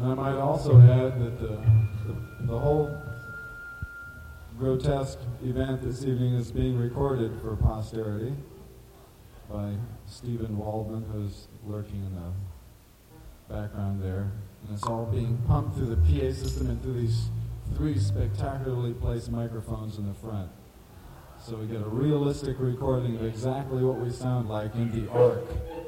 And I might also add that the whole grotesque event this evening is being recorded for posterity by Stephen Waldman, who's lurking in the background there. And it's all being pumped through the PA system and through these 3 spectacularly placed microphones in the front. So we get a realistic recording of exactly what we sound like in the Ark.